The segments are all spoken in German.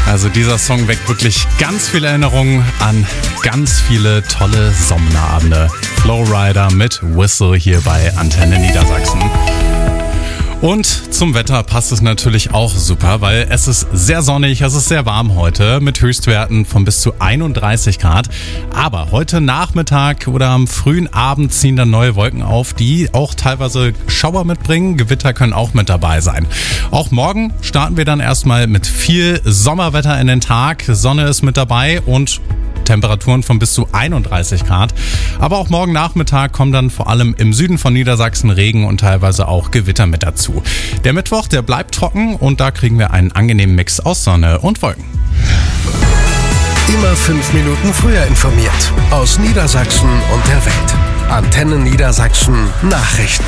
Also dieser Song weckt wirklich ganz viele Erinnerungen an ganz viele tolle Sommerabende. Flowrider mit Whistle hier bei Antenne Niedersachsen. Und zum Wetter passt es natürlich auch super, weil es ist sehr sonnig, es ist sehr warm heute mit Höchstwerten von bis zu 31 Grad. Aber heute Nachmittag oder am frühen Abend ziehen dann neue Wolken auf, die auch teilweise Schauer mitbringen. Gewitter können auch mit dabei sein. Auch morgen starten wir dann erstmal mit viel Sommerwetter in den Tag. Sonne ist mit dabei und Temperaturen von bis zu 31 Grad. Aber auch morgen Nachmittag kommen dann vor allem im Süden von Niedersachsen Regen und teilweise auch Gewitter mit dazu. Der Mittwoch, der bleibt trocken und da kriegen wir einen angenehmen Mix aus Sonne und Wolken. Immer 5 Minuten früher informiert. Aus Niedersachsen und der Welt. Antenne Niedersachsen Nachrichten.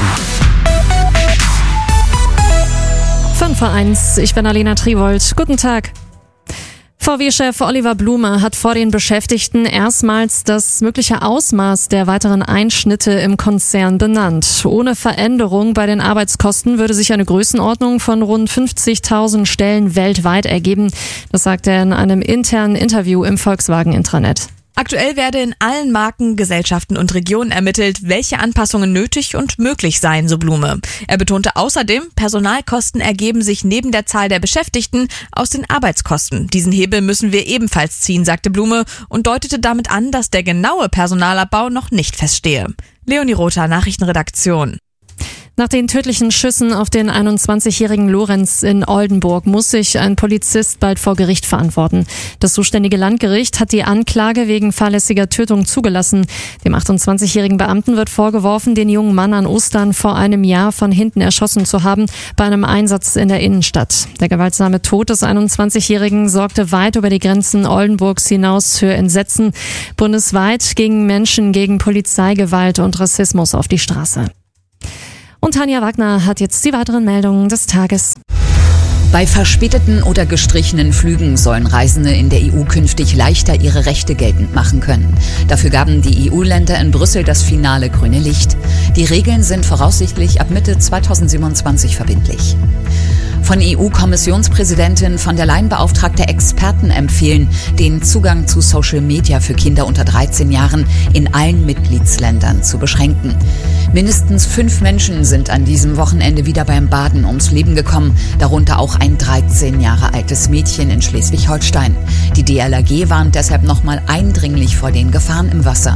5:01, ich bin Alena Triwold. Guten Tag. VW-Chef Oliver Blume hat vor den Beschäftigten erstmals das mögliche Ausmaß der weiteren Einschnitte im Konzern benannt. Ohne Veränderung bei den Arbeitskosten würde sich eine Größenordnung von rund 50.000 Stellen weltweit ergeben. Das sagt er in einem internen Interview im Volkswagen-Intranet. Aktuell werde in allen Marken, Gesellschaften und Regionen ermittelt, welche Anpassungen nötig und möglich seien, so Blume. Er betonte außerdem, Personalkosten ergeben sich neben der Zahl der Beschäftigten aus den Arbeitskosten. Diesen Hebel müssen wir ebenfalls ziehen, sagte Blume und deutete damit an, dass der genaue Personalabbau noch nicht feststehe. Leonie Rother, Nachrichtenredaktion. Nach den tödlichen Schüssen auf den 21-jährigen Lorenz in Oldenburg muss sich ein Polizist bald vor Gericht verantworten. Das zuständige Landgericht hat die Anklage wegen fahrlässiger Tötung zugelassen. Dem 28-jährigen Beamten wird vorgeworfen, den jungen Mann an Ostern vor einem Jahr von hinten erschossen zu haben bei einem Einsatz in der Innenstadt. Der gewaltsame Tod des 21-jährigen sorgte weit über die Grenzen Oldenburgs hinaus für Entsetzen. Bundesweit gingen Menschen gegen Polizeigewalt und Rassismus auf die Straße. Und Tanja Wagner hat jetzt die weiteren Meldungen des Tages. Bei verspäteten oder gestrichenen Flügen sollen Reisende in der EU künftig leichter ihre Rechte geltend machen können. Dafür gaben die EU-Länder in Brüssel das finale grüne Licht. Die Regeln sind voraussichtlich ab Mitte 2027 verbindlich. Von EU-Kommissionspräsidentin von der Leyen beauftragte Experten empfehlen, den Zugang zu Social Media für Kinder unter 13 Jahren in allen Mitgliedsländern zu beschränken. Mindestens 5 Menschen sind an diesem Wochenende wieder beim Baden ums Leben gekommen, darunter auch ein 13 Jahre altes Mädchen in Schleswig-Holstein. Die DLRG warnt deshalb nochmal eindringlich vor den Gefahren im Wasser.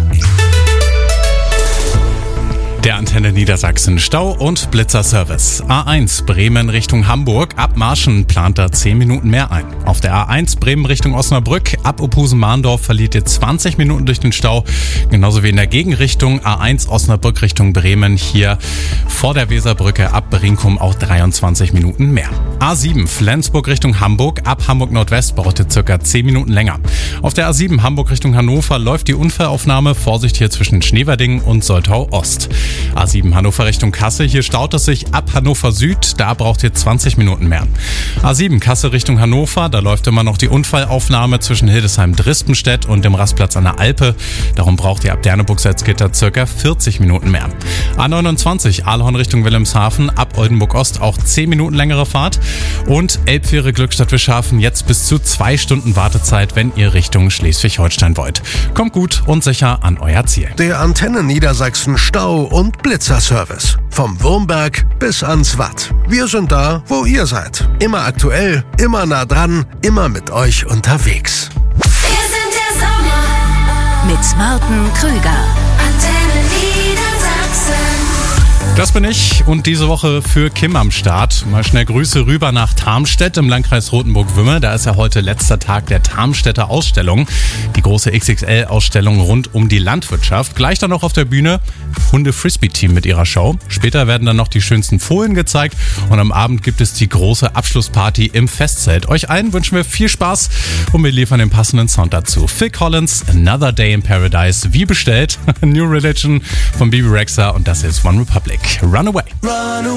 Der Antenne Niedersachsen Stau- und Blitzerservice. A1 Bremen Richtung Hamburg. Ab Marschen plant da 10 Minuten mehr ein. Auf der A1 Bremen Richtung Osnabrück. Ab Opusen-Mahndorf verliert ihr 20 Minuten durch den Stau. Genauso wie in der Gegenrichtung A1 Osnabrück Richtung Bremen. Hier vor der Weserbrücke ab Brinkum auch 23 Minuten mehr. A7 Flensburg Richtung Hamburg. Ab Hamburg Nordwest braucht ihr circa 10 Minuten länger. Auf der A7 Hamburg Richtung Hannover läuft die Unfallaufnahme. Vorsicht hier zwischen Schneverdingen und Soltau Ost. A7 Hannover Richtung Kassel, hier staut es sich ab Hannover Süd, da braucht ihr 20 Minuten mehr. A7 Kassel Richtung Hannover, da läuft immer noch die Unfallaufnahme zwischen Hildesheim-Drispenstedt und dem Rastplatz an der Alpe. Darum braucht ihr ab Derneburg-Salzgitter circa 40 Minuten mehr. A29 Aalhorn Richtung Wilhelmshaven, ab Oldenburg Ost auch 10 Minuten längere Fahrt. Und Elbfähre Glückstadt-Wischhafen, jetzt bis zu 2 Stunden Wartezeit, wenn ihr Richtung Schleswig-Holstein wollt. Kommt gut und sicher an euer Ziel. Der Antenne Niedersachsen Stau- und Blitzerservice. Vom Wurmberg bis ans Watt. Wir sind da, wo ihr seid. Immer aktuell, immer nah dran, immer mit euch unterwegs. Wir sind der Sommer Mit Martin Krüger. Antenne Niedersachsen. Das bin ich und diese Woche für Kim am Start. Mal schnell Grüße rüber nach Tarmstedt im Landkreis Rothenburg-Wümme. Da ist ja heute letzter Tag der Tarmstädter Ausstellung. Die große XXL-Ausstellung rund um die Landwirtschaft. Gleich dann noch auf der Bühne Hunde-Frisbee-Team mit ihrer Show. Später werden dann noch die schönsten Fohlen gezeigt und am Abend gibt es die große Abschlussparty im Festzelt. Euch allen wünschen wir viel Spaß und wir liefern den passenden Sound dazu. Phil Collins, Another Day in Paradise, wie bestellt. New Religion von Bibi Rexha und das ist One Republic. Run Away.